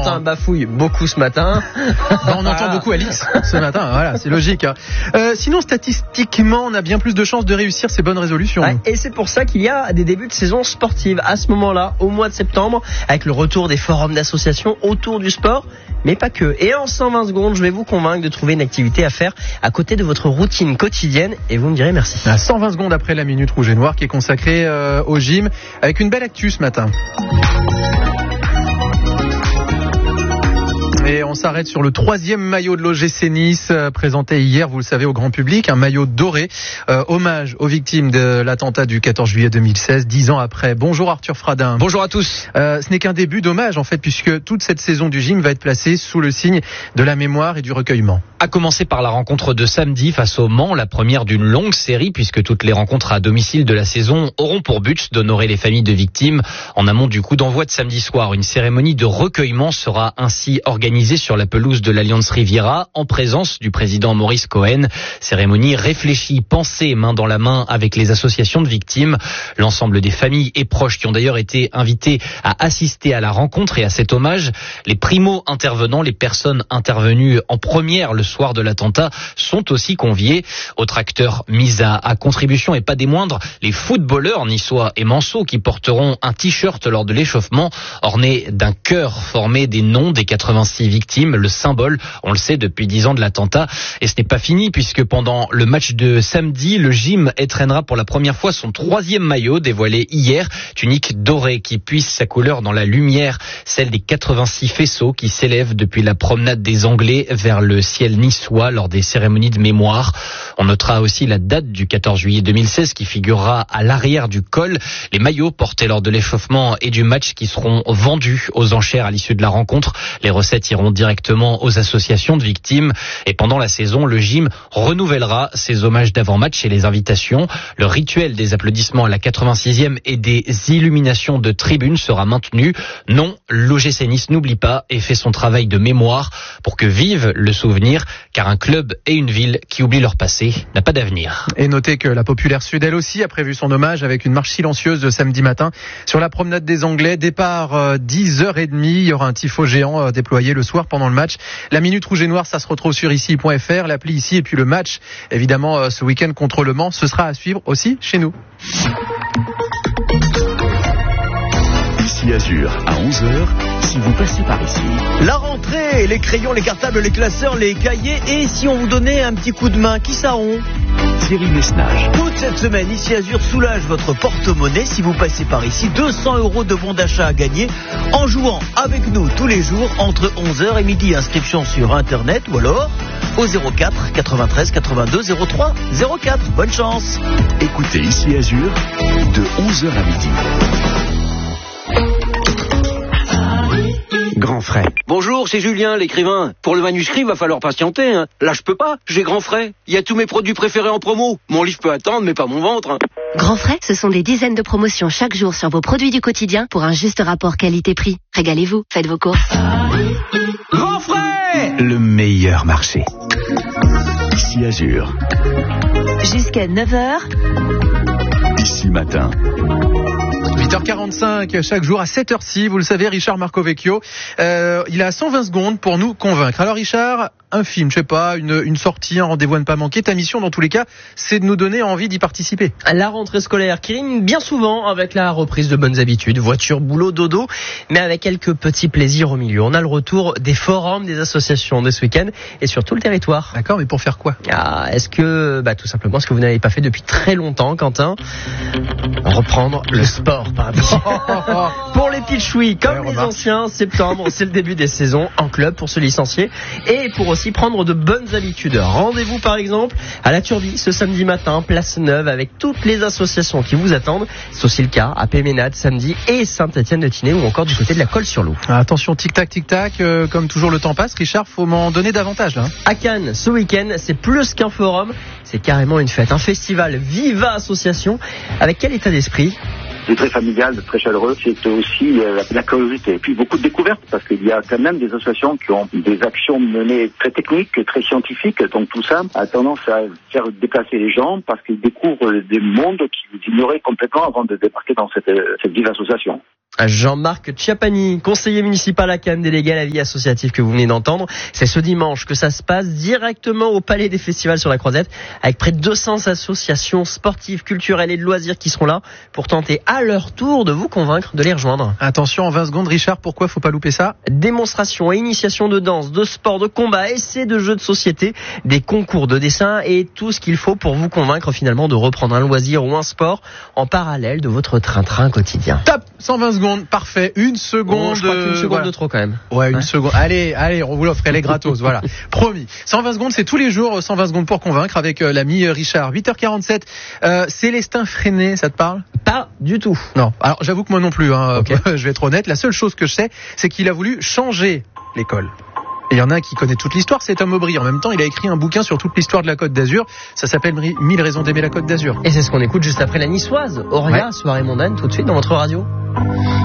Quentin bafouille beaucoup ce matin. On entend beaucoup Alix ce matin, voilà, c'est logique. Sinon, statistiquement, on a bien plus de chances de réussir ces bonnes résolutions. Ouais, et c'est pour ça qu'il y a des débuts de saison sportive à ce moment-là, au mois de septembre, avec le retour des forums d'associations autour du sport, mais pas que. Et en 120 secondes, je vais vous convaincre de trouver une activité à faire à côté de votre routine quotidienne, et vous me direz merci. À 120 secondes après la Minute Rouge et Noire qui est consacrée au gym, avec une belle actu ce matin. Et on s'arrête sur le 3e maillot de l'OGC Nice, présenté hier, vous le savez, au grand public, un maillot doré, hommage aux victimes de l'attentat du 14 juillet 2016, 10 ans après. Bonjour Arthur Fradin. Bonjour à tous. Ce n'est qu'un début d'hommage en fait, puisque toute cette saison du gym va être placée sous le signe de la mémoire et du recueillement. À commencer par la rencontre de samedi face au Mans, la première d'une longue série, puisque toutes les rencontres à domicile de la saison auront pour but d'honorer les familles de victimes. En amont du coup d'envoi de samedi soir, une cérémonie de recueillement sera ainsi organisée sur la pelouse de l'Alliance Riviera, en présence du président Maurice Cohen. Cérémonie réfléchie, pensée, main dans la main avec les associations de victimes. L'ensemble des familles et proches qui ont d'ailleurs été invités à assister à la rencontre et à cet hommage. Les primo-intervenants, les personnes intervenues en première le soir de l'attentat sont aussi conviés. Autre acteur mis à contribution et pas des moindres, les footballeurs niçois et manceaux qui porteront un t-shirt lors de l'échauffement orné d'un cœur formé des noms des 86 victimes, le symbole, on le sait, depuis 10 ans de l'attentat. Et ce n'est pas fini puisque pendant le match de samedi, le gym étreignera pour la première fois son 3e maillot dévoilé hier, tunique dorée qui puise sa couleur dans la lumière, celle des 86 faisceaux qui s'élèvent depuis la promenade des Anglais vers le ciel niçois lors des cérémonies de mémoire. On notera aussi la date du 14 juillet 2016 qui figurera à l'arrière du col. Les maillots portés lors de l'échauffement et du match qui seront vendus aux enchères à l'issue de la rencontre. Les recettes iront directement aux associations de victimes. Et pendant la saison, le gym renouvellera ses hommages d'avant-match et les invitations. Le rituel des applaudissements à la 86e et des illuminations de tribunes sera maintenu. Non, l'OGC Nice n'oublie pas et fait son travail de mémoire pour que vive le souvenir, car un club et une ville qui oublient leur passé n'a pas d'avenir. Et notez que la Populaire Sud, elle aussi, a prévu son hommage avec une marche silencieuse de samedi matin sur la promenade des Anglais. Départ 10h30, il y aura un tifo géant déployé le soir pendant le match. La Minute Rouge et Noire, ça se retrouve sur ici.fr, l'appli ici, et puis le match, évidemment, ce week-end contre le Mans, ce sera à suivre aussi chez nous. Ici Azur, à 11h, si vous passez par ici. La rentrée, les crayons, les cartables, les classeurs, les cahiers, et si on vous donnait un petit coup de main, qui ça on ? Thierry Messnage. Toute cette semaine, Ici Azur soulage votre porte-monnaie si vous passez par ici. 200 € de bons d'achat à gagner en jouant avec nous tous les jours entre 11h et midi. Inscription sur Internet ou alors au 04 93 82 03 04. Bonne chance. Écoutez Ici Azur de 11h à midi. Grand frais. Bonjour, c'est Julien, l'écrivain. Pour le manuscrit, va falloir patienter. Hein. Là, je peux pas. J'ai Grand frais. Il y a tous mes produits préférés en promo. Mon livre peut attendre, mais pas mon ventre. Hein. Grand frais, ce sont des dizaines de promotions chaque jour sur vos produits du quotidien pour un juste rapport qualité-prix. Régalez-vous, faites vos courses. Grand frais. Le meilleur marché. Ici Azur. Jusqu'à 9h. Ici matin. 8h45, chaque jour à 7h6, vous le savez, Richard Marcovecchio, il a 120 secondes pour nous convaincre. Alors Richard, un film, je sais pas, une sortie, un rendez-vous à ne pas manquer, ta mission dans tous les cas, c'est de nous donner envie d'y participer. La rentrée scolaire qui rime bien souvent avec la reprise de bonnes habitudes, voiture, boulot, dodo, mais avec quelques petits plaisirs au milieu. On a le retour des forums, des associations de ce week-end et sur tout le territoire. D'accord, mais pour faire quoi ? Est-ce que, tout simplement, ce que vous n'avez pas fait depuis très longtemps, Quentin, reprendre le sport, par exemple. Pour les pitchouis, comme les anciens, septembre, c'est le début des saisons en club pour se licencier et pour aussi prendre de bonnes habitudes. Rendez-vous par exemple à la Turbie ce samedi matin, place Neuve, avec toutes les associations qui vous attendent. C'est aussi le cas à Péménade samedi et Saint-Étienne-de-Tinée ou encore du côté de la Colle-sur-Loup. Attention, tic-tac, comme toujours le temps passe. Richard, faut m'en donner davantage là. À Cannes, ce week-end, c'est plus qu'un forum, c'est carrément une fête, un festival Viva Association. Avec quel état d'esprit ? C'est très familial, très chaleureux. C'est aussi la curiosité. Et puis beaucoup de découvertes, parce qu'il y a quand même des associations qui ont des actions menées très techniques, très scientifiques. Donc tout ça a tendance à faire déplacer les gens, parce qu'ils découvrent des mondes qu'ils ignoraient complètement avant de débarquer dans cette vive association. Jean-Marc Chiappani, conseiller municipal à Cannes, délégué à la vie associative que vous venez d'entendre. C'est ce dimanche que ça se passe directement au Palais des Festivals sur la Croisette, avec près de 200 associations sportives, culturelles et de loisirs qui seront là pour tenter à leur tour de vous convaincre de les rejoindre. Attention, en 20 secondes, Richard, pourquoi faut pas louper ça? Démonstration et initiation de danse, de sport, de combat, essais de jeux de société, des concours de dessin et tout ce qu'il faut pour vous convaincre finalement de reprendre un loisir ou un sport en parallèle de votre train-train quotidien. Top, 120 secondes. Parfait, une seconde. Je crois qu'une seconde voilà. de trop quand même. Ouais, une seconde. Allez, on vous l'offre, elle est gratos, voilà. Promis. 120 secondes, c'est tous les jours 120 secondes pour convaincre avec l'ami Richard. 8h47. Célestin Freinet, ça te parle? Pas du tout. Non. Alors, j'avoue que moi non plus, hein. Okay. Je vais être honnête. La seule chose que je sais, c'est qu'il a voulu changer l'école. Et il y en a un qui connaît toute l'histoire, c'est Tom Aubry. En même temps, il a écrit un bouquin sur toute l'histoire de la Côte d'Azur. Ça s'appelle 1000 raisons d'aimer la Côte d'Azur. Et c'est ce qu'on écoute juste après la niçoise. Auria, soirée mondaine, tout de suite dans votre radio.